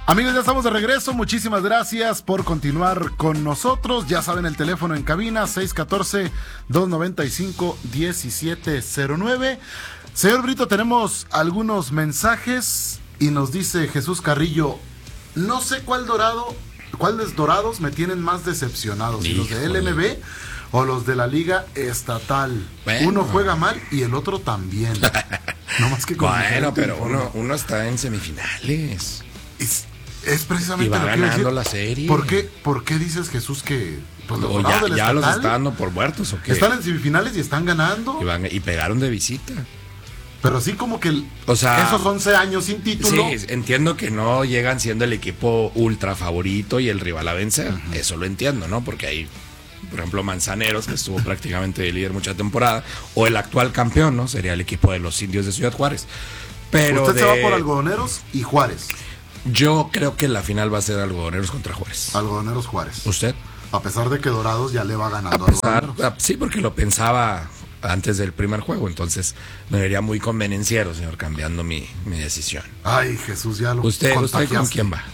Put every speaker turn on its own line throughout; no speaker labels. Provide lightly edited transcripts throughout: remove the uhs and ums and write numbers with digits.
Amigos, ya estamos de regreso. Muchísimas gracias por continuar con nosotros. Ya saben, el teléfono en cabina 614-295-1709. Señor Brito, tenemos algunos mensajes y nos dice Jesús Carrillo: no sé cuáles dorados me tienen más decepcionados, si los de LMB o los de la Liga Estatal. Bueno. Uno juega mal y el otro también. No más que con
bueno, pero uno está en semifinales.
Es precisamente
y va
lo que
ganando la serie.
¿Por qué dices, Jesús, que pues, los
ya los está dando por muertos o qué?
Están en semifinales y están ganando.
Y pegaron de visita.
Pero sí, como que esos 11 años sin título.
Sí, entiendo que no llegan siendo el equipo ultra favorito y el rival a vencer. Uh-huh. Eso lo entiendo, ¿no? Porque hay, por ejemplo, Manzaneros, que estuvo prácticamente de líder mucha temporada, o el actual campeón, ¿no? Sería el equipo de los Indios de Ciudad Juárez. Pero
usted se va por Algodoneros y Juárez.
Yo creo que la final va a ser Algodoneros contra Juárez.
Algodoneros Juárez.
¿Usted?
A pesar de que Dorados ya le va ganando
a sí, porque lo pensaba antes del primer juego, entonces me vería muy convenenciero, señor, cambiando mi decisión.
Ay, Jesús, ya lo
¿Usted con quién va?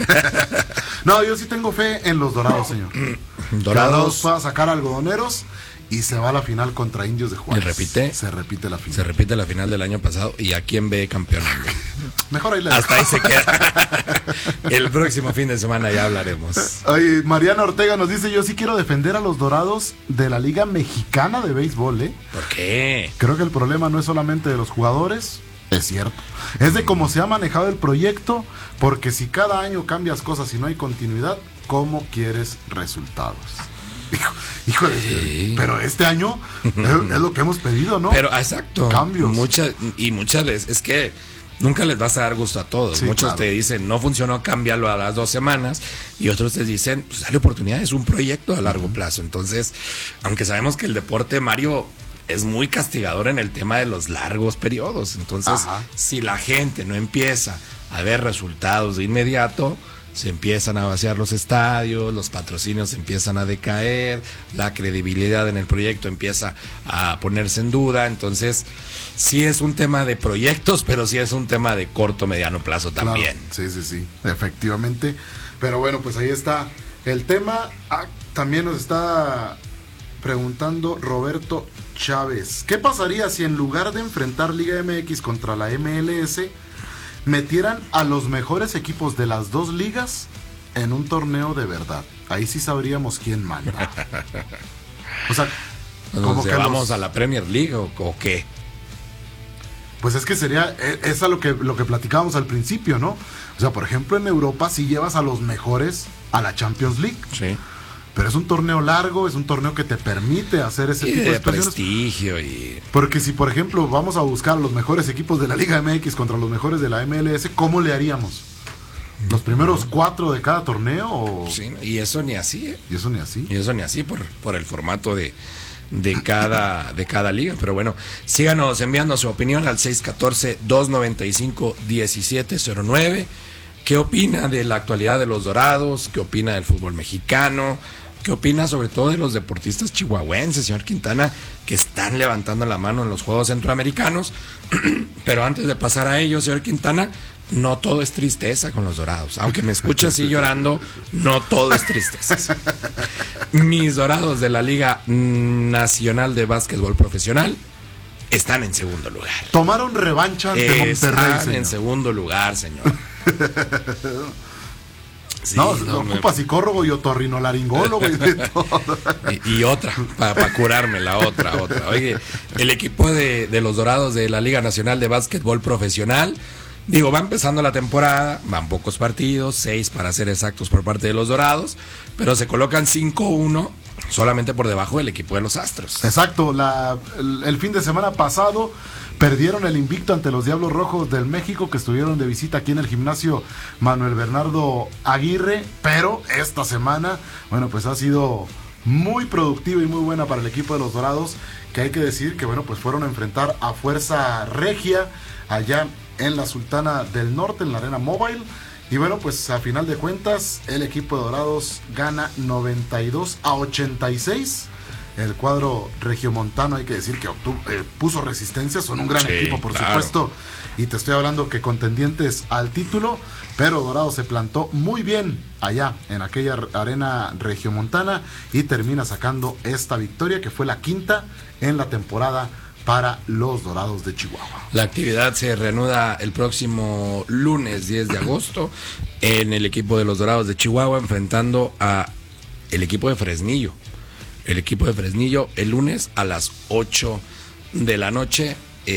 No, yo sí tengo fe en los Dorados, señor.
Dorados
va a sacar Algodoneros y se va a la final contra Indios de Juárez.
¿Y repite?
Se repite la final.
Se repite la final del año pasado. ¿Y a quién ve campeón?
Mejor ahí
hasta ahí se queda. El próximo fin de semana ya hablaremos.
Oye, Mariana Ortega nos dice: yo sí quiero defender a los Dorados de la Liga Mexicana de Béisbol, ¿eh?
¿Por qué?
Creo que el problema no es solamente de los jugadores, es cierto. Es de cómo se ha manejado el proyecto, porque si cada año cambias cosas y no hay continuidad, ¿cómo quieres resultados? Híjole, sí. Pero este año es lo que hemos pedido, ¿no?
Pero exacto.
Cambios.
Muchas veces es que nunca les vas a dar gusto a todos. Sí, muchos te dicen, no funcionó, cámbialo a las 2 semanas. Y otros te dicen, pues dale oportunidad, es un proyecto a largo plazo. Entonces, aunque sabemos que el deporte, Mario, es muy castigador en el tema de los largos periodos. Entonces, si la gente no empieza a ver resultados de inmediato, se empiezan a vaciar los estadios, los patrocinios empiezan a decaer, la credibilidad en el proyecto empieza a ponerse en duda. Entonces, sí es un tema de proyectos, pero sí es un tema de corto, mediano plazo también.
Claro. Sí, efectivamente. Pero bueno, pues ahí está el tema. También nos está preguntando Roberto Chávez: ¿qué pasaría si en lugar de enfrentar Liga MX contra la MLS, metieran a los mejores equipos de las 2 ligas en un torneo de verdad? Ahí sí sabríamos quién manda. O sea,
¿como que vamos a la Premier League o qué?
Pues es que sería, es a lo que platicábamos al principio, ¿no? O sea, por ejemplo, en Europa sí llevas a los mejores a la Champions League.
Sí.
Pero es un torneo largo, es un torneo que te permite hacer ese tipo de
prestigio
Porque si, por ejemplo, vamos a buscar los mejores equipos de la Liga MX contra los mejores de la MLS, ¿cómo le haríamos? ¿Los primeros 4 de cada torneo? O...
Sí, y eso ni así, ¿eh?
Y eso ni así
por el formato de cada liga. Pero bueno, síganos enviando su opinión al 614-295-1709. ¿Qué opina de la actualidad de los Dorados? ¿Qué opina del fútbol mexicano? ¿Qué opina sobre todo de los deportistas chihuahuenses, señor Quintana, que están levantando la mano en los Juegos Centroamericanos? Pero antes de pasar a ello, señor Quintana, no todo es tristeza con los Dorados. Aunque me escuche así llorando, no todo es tristeza. Mis Dorados de la Liga Nacional de Básquetbol Profesional están en segundo lugar.
Tomaron revancha ante Monterrey,
están
señor.
En segundo lugar, señor.
Sí, no, ocupa psicólogo y otorrinolaringólogo y de todo.
Y otra, para curarme, la otra. Oye, el equipo de los Dorados de la Liga Nacional de Básquetbol Profesional, va empezando la temporada, van pocos partidos, 6 para ser exactos por parte de los Dorados, pero se colocan 5-1 solamente por debajo del equipo de los Astros.
Exacto, el fin de semana pasado perdieron el invicto ante los Diablos Rojos del México, que estuvieron de visita aquí en el gimnasio Manuel Bernardo Aguirre, pero esta semana, bueno, pues ha sido muy productiva y muy buena para el equipo de los Dorados, que hay que decir que, bueno, pues fueron a enfrentar a Fuerza Regia allá en la Sultana del Norte, en la Arena Mobile, y bueno, pues a final de cuentas el equipo de Dorados gana 92-86. El cuadro regiomontano, hay que decir que puso resistencia, son un gran equipo, por supuesto, y te estoy hablando que contendientes al título, pero Dorados se plantó muy bien allá en aquella arena regiomontana y termina sacando esta victoria que fue la quinta en la temporada para los Dorados de Chihuahua.
La actividad se reanuda el próximo lunes 10 de agosto en el equipo de los Dorados de Chihuahua enfrentando a el equipo de Fresnillo. El equipo de Fresnillo el lunes a las 8 de la noche.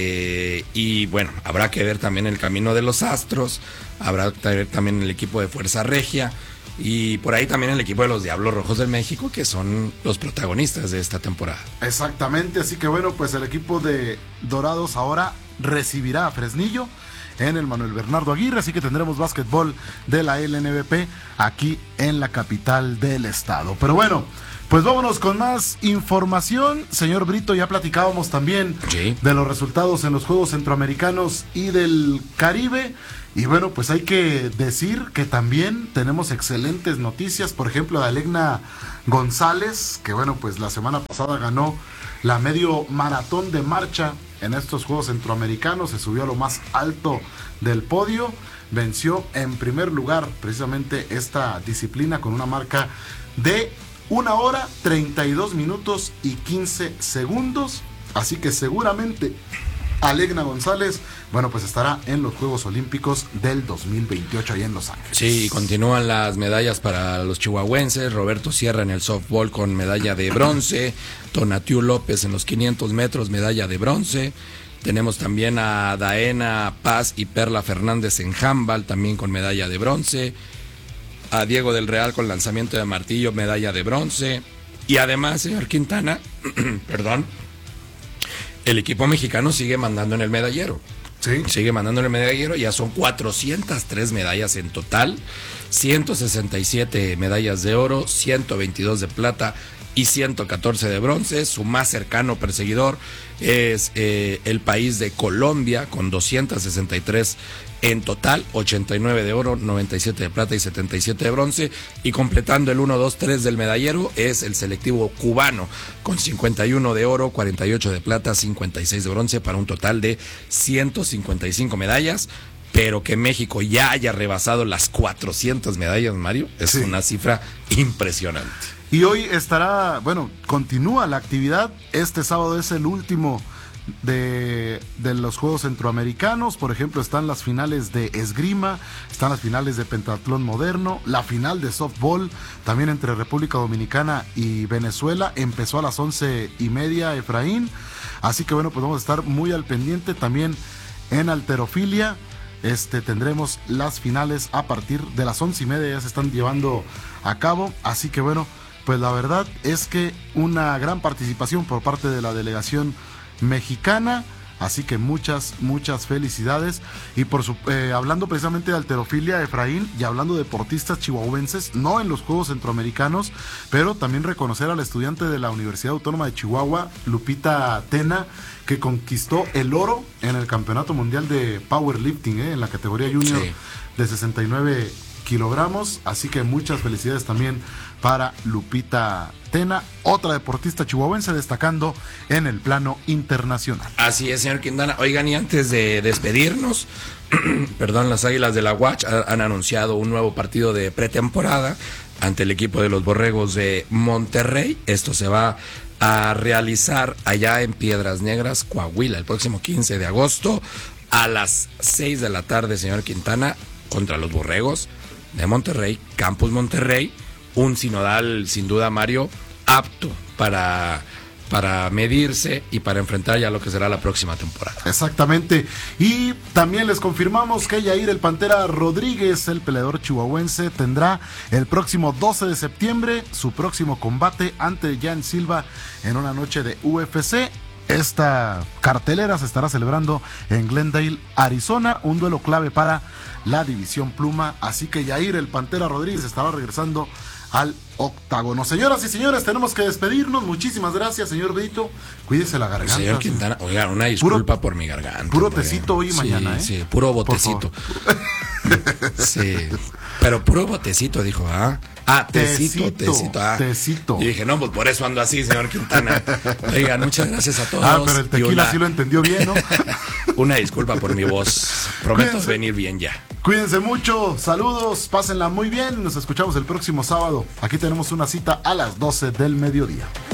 Y bueno, habrá que ver también el camino de los Astros, habrá que ver también el equipo de Fuerza Regia y por ahí también el equipo de los Diablos Rojos del México, que son los protagonistas de esta temporada.
Exactamente, así que bueno, pues el equipo de Dorados ahora recibirá a Fresnillo en el Manuel Bernardo Aguirre, así que tendremos básquetbol de la LNBP aquí en la capital del estado. Pero bueno, pues vámonos con más información. Señor Brito, ya platicábamos también de los resultados en los Juegos Centroamericanos y del Caribe. Y bueno, pues hay que decir que también tenemos excelentes noticias. Por ejemplo, de Alegna González, que bueno, pues la semana pasada ganó la medio maratón de marcha en estos Juegos Centroamericanos. Se subió a lo más alto del podio. Venció en primer lugar precisamente esta disciplina con una marca de 1 hora, 32 minutos y 15 segundos. Así que seguramente Alegna González, bueno, pues estará en los Juegos Olímpicos del 2028 ahí en Los Ángeles.
Sí, continúan las medallas para los chihuahuenses. Roberto Sierra en el softball con medalla de bronce. Tonatiu López en los 500 metros, medalla de bronce. Tenemos también a Daena Paz y Perla Fernández en handball, también con medalla de bronce. A Diego del Real con lanzamiento de martillo, medalla de bronce. Y además, señor Quintana, perdón, el equipo mexicano sigue mandando en el medallero.
Sí.
Sigue mandando en el medallero, ya son 403 medallas en total, 167 medallas de oro, 122 de plata y 114 de bronce. Su más cercano perseguidor es el país de Colombia, con 263 en total, 89 de oro, 97 de plata y 77 de bronce. Y completando el 1, 2, 3 del medallero es el selectivo cubano, con 51 de oro, 48 de plata, 56 de bronce, para un total de 155 medallas. Pero que México ya haya rebasado las 400 medallas, Mario, es una cifra impresionante.
Y hoy estará, bueno, continúa la actividad. Este sábado es el último de los Juegos Centroamericanos. Por ejemplo, están las finales de esgrima, están las finales de pentatlón moderno, la final de softball, también entre República Dominicana y Venezuela. Empezó a las 11:30, Efraín. Así que bueno, pues vamos a estar muy al pendiente. También en halterofilia tendremos las finales a partir de las 11:30, ya se están llevando a cabo. Así que bueno, pues la verdad es que una gran participación por parte de la delegación mexicana, así que muchas felicidades. Y hablando precisamente de halterofilia, Efraín, y hablando de deportistas chihuahuenses, no en los Juegos Centroamericanos, pero también reconocer al estudiante de la Universidad Autónoma de Chihuahua, Lupita Tena, que conquistó el oro en el Campeonato Mundial de Powerlifting, en la categoría junior de 69 kilogramos. Así que muchas felicidades también para Lupita Tena, otra deportista chihuahuense destacando en el plano internacional.
Así es, señor Quintana. Oigan, y antes de despedirnos, perdón, las Águilas de la UACH han anunciado un nuevo partido de pretemporada ante el equipo de los Borregos de Monterrey. Esto se va a realizar allá en Piedras Negras, Coahuila, el próximo 15 de agosto a las 6 de la tarde, señor Quintana, contra los Borregos de Monterrey, Campus Monterrey. Un sinodal, sin duda, Mario, apto para medirse y para enfrentar ya lo que será la próxima temporada.
Exactamente. Y también les confirmamos que Yair el Pantera Rodríguez, el peleador chihuahuense, tendrá el próximo 12 de septiembre su próximo combate ante Jan Silva en una noche de UFC. Esta cartelera se estará celebrando en Glendale, Arizona, un duelo clave para la división pluma. Así que Yair el Pantera Rodríguez estará regresando al octágono. Señoras y señores, tenemos que despedirnos. Muchísimas gracias, señor Brito. Cuídese la garganta.
Señor Quintana, oiga, una disculpa por mi garganta.
Puro tecito hoy y mañana,
Sí, puro botecito. Sí, pero puro botecito, dijo, tecito.
Tecito.
Y dije, no, pues por eso ando así, señor Quintana. Oigan, muchas gracias a todos.
Pero el tequila sí lo entendió bien, ¿no?
Una disculpa por mi voz. Prometo venir bien ya.
Cuídense mucho, saludos, pásenla muy bien. Nos escuchamos el próximo sábado. Aquí tenemos una cita a las 12 del mediodía.